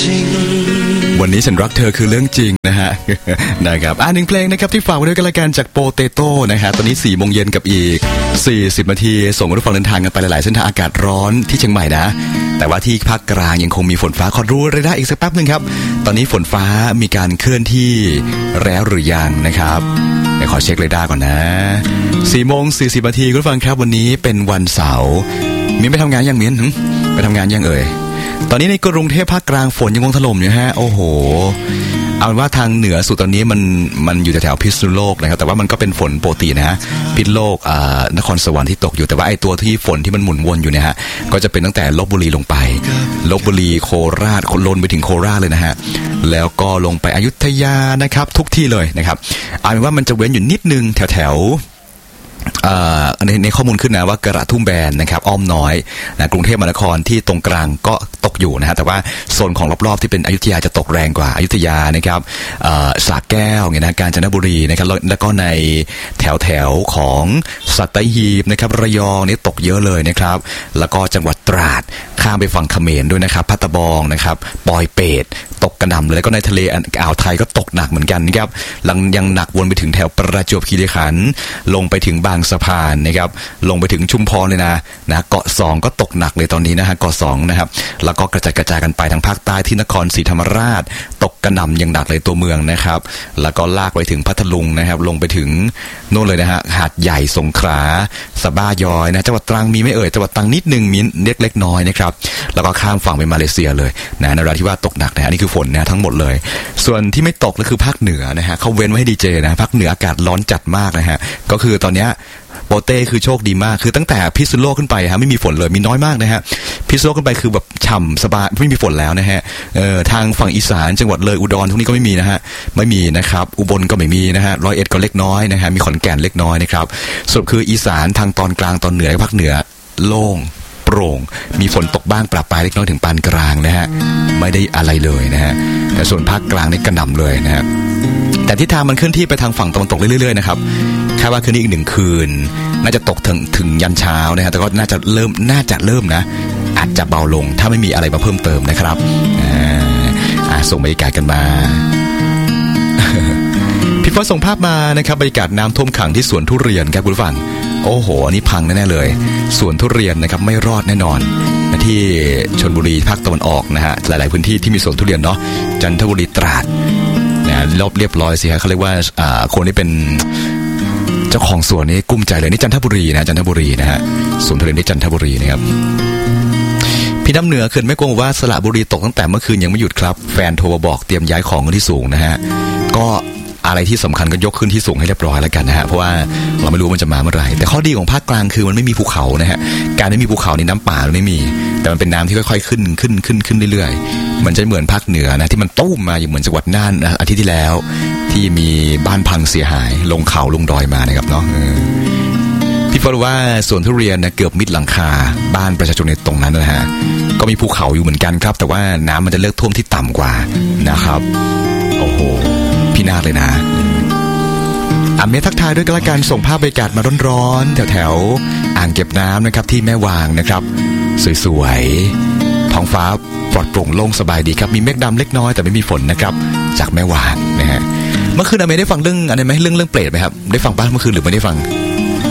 วันนี้ฉันรักเธอคือเรื่องจริงนะฮะ นะครับหนึ่งเพลงนะครับที่ฝากไว้ด้วยกันละกันจากโปเตโต้นะฮะตอนนี้4 โมงเย็นกับอีก40 นาทีส่งผู้ฟังเดินทางกันไปหลายๆเส้นทางอากาศร้อนที่เชียงใหม่นะแต่ว่าที่ภาคกลางยังคงมีฝนฟ้าขอรู้เรดาร์อีกสักแป๊บนึงครับตอนนี้ฝนฟ้ามีการเคลื่อนที่แล้วหรือยังนะครับเดี๋ยวขอเช็คเรดาร์ก่อนนะ4 โมง 40 นาทีคุณผู้ฟังครับวันนี้เป็นวันเสาร์มิ้นไปทำงานยังมิ้นไปทำงานยังเอ่ยตอนนี้ในกรุงเทพภาคกลางฝนยังคงถล่มอยู่ฮะโอ้โหเอาเป็นว่าทางเหนือสุดตอนนี้มันอยู่แถวพิษณุโลกนะครับแต่ว่ามันก็เป็นฝนปกตินะฮะพิษณุโลกนครสวรรค์ที่ตกอยู่แต่ว่าไอ้ตัวที่ฝนที่มันหมุนวนอยู่เนี่ยฮะก็จะเป็นตั้งแต่ลพบุรีลงไปลพบุรีโคราชลงไปถึงโคราชเลยนะฮะแล้วก็ลงไปอยุธยานะครับทุกที่เลยนะครับเอาเป็นว่ามันจะเว้นอยู่นิดนึงแถวในข้อมูลขึ้นนะว่ากระทุ่มแบนนะครับอ้อมน้อยนะกรุงเทพมหานครที่ตรงกลางก็ตกอยู่นะฮะแต่ว่าโซนของรอบๆที่เป็นอยุธยาจะตกแรงกว่าอยุธยานะครับสระแก้วเนี่ยนะกาญจนบุรีนะครับแล้วก็ในแถวของสัตหีบนะครับระยองนี่ตกเยอะเลยนะครับแล้วก็จังหวัดตราดข้ามไปฝั่งเขมรด้วยนะครับพัตบองนะครับปอยเปตตกกระหน่ำเลยแล้วก็ในทะเลอ่าวไทยก็ตกหนักเหมือนกันนะครับยังหนักวนไปถึงแถวประจวบคีรีขันธ์ลงไปถึงบางสะพานนะครับลงไปถึงชุมพรเลยนะเกาะ2ก็ตกหนักเลยตอนนี้นะฮะเกาะ2นะครับแล้วก็กระจายกันไปทางภาคใต้ที่นครศรีธรรมราชตกกระหน่ำยังหนักเลยตัวเมืองนะครับแล้วก็ลากไปถึงพัทลุงนะครับลงไปถึงโน่นเลยนะฮะหาดใหญ่สงขลาสะบ้ายอยนะจังหวัดตรังมีไม่เอ่ยจังหวัดตรังนิดนึงมีเล็กน้อยนะครับแล้วก็ข้ามฝั่งไปมาเลเซียเลยนะนราธิวาสตกหนักนะนี่คือฝนนะทั้งหมดเลยส่วนที่ไม่ตกก็คือภาคเหนือนะฮะเขาเว้นไว้ให้ดีเจนะภาคเหนืออากาศร้อนจัดมากนะฮะก็คือตอนเนี้ยโปเต้คือโชคดีมากคือตั้งแต่พิษณุโลกขึ้นไปฮะไม่มีฝนเลยมีน้อยมากนะฮะพิษณุโลกขึ้นไปคือแบบฉ่ำสบายไม่มีฝนแล้วนะฮะทางฝั่งอีสานจังหวัดเลยอุดรทุกนี้ก็ไม่มีนะฮะไม่มีนะครับอุบลก็ไม่มีนะฮะร้อยเอ็ดก็เล็กน้อยนะฮะมีขอนแก่นเล็กน้อยนะครับสรุปคืออีสานทางตอนกลางตอนเหนือภาคเหนือโล่งโปร่งมีฝนตกบ้างประปรายเล็กน้อยถึงปานกลางนะฮะไม่ได้อะไรเลยนะฮะแต่ส่วนภาคกลางนี่กระหน่ำเลยนะฮะแต่ทิศทางมันเคลื่อนที่ไปทางฝั่งตะวันตกเรื่อยๆนะครับคาดว่าคืนนี้อีก1 คืนน่าจะตกถึงยันเช้านะฮะแต่ก็น่าจะเริ่มนะอาจจะเบาลงถ้าไม่มีอะไรมาเพิ่มเติมนะครับส่งบรรยากาศกันมา พี่ฟ้าส่งภาพมานะครับบรรยากาศน้ำท่วมขังที่สวนทุเรียนครับคุณผู้ฟังโอ้โหอันนี้พังแน่ๆเลยสวนทุเรียนนะครับไม่รอดแน่นอนที่ชลบุรีภาคตะวันออกนะฮะหลายๆพื้นที่ที่มีสวนทุเรียนเนาะจันทบุรีตราดนะเรียบร้อยสิฮะเขาเรียกว่าคนที่เป็นเจ้าของสวนนี่กุ้มใจเลยนี่จันทบุรีนะฮะสวนทุเรียนที่จันทบุรีนะครับพี่น้ำเหนือเขื่อนแม่กวงบอกว่าสระบุรีตกตั้งแต่เมื่อคืนยังไม่หยุดครับแฟนโทรมาบอกเตรียมย้ายของที่สูงนะฮะก็อะไรที่สำคัญก็ยกขึ้นที่สูงให้เรียบร้อยแล้วกันนะฮะเพราะว่าเราไม่รู้มันจะมาเมื่อไหร่แต่ข้อดีของภาคกลางคือมันไม่มีภูเขานะฮะการไม่มีภูเขานี่น้ำป่าไม่มีแต่มันเป็นน้ำที่ค่อยๆขึ้นเรื่อยๆมันจะเหมือนภาคเหนือนะที่มันตุ้มมาอย่างเหมือนจังหวัดน่านอาทิตย์ที่แล้วที่มีบ้านพังเสียหายลงเขาลงดอยมานะครับเนาะพี่ฟ้ารู้ว่าสวนทุเรียนนะเกือบมิดหลังคาบ้านประชาชนในตรงนั้นนะฮะก็มีภูเขาอยู่เหมือนกันครับแต่ว่าน้ำมันจะเลิกท่วมที่ต่ำกว่านะครับโอ้โหพี่นาฏเลยนะเมทักทายด้วยกันละกันส่งภาพบรรยากาศมาร้อนๆแถวอ่างเก็บน้ำนะครับที่แม่วางนะครับสวยๆท้องฟ้าปลอดโปร่งโล่งสบายดีครับมีเมฆดำเล็กน้อยแต่ไม่มีฝนนะครับจากแม่วางนะฮะเมื่อคืนเมได้ฟังเรื่องอะไรไหมเรื่องเปรตไหมครับได้ฟังป่ะเมื่อคืนหรือไม่ได้ฟัง